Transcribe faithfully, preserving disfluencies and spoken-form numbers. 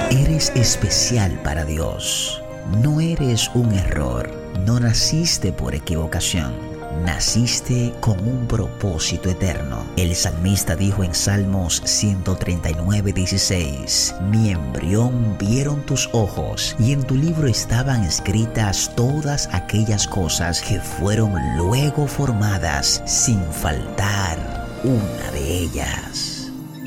Eres especial para Dios. No eres un error. No naciste por equivocación. Naciste con un propósito eterno. El salmista dijo en Salmos ciento treinta y nueve, dieciséis: Mi embrión vieron tus ojos, y en tu libro estaban escritas todas aquellas cosas que fueron luego formadas, sin faltar una de ellas.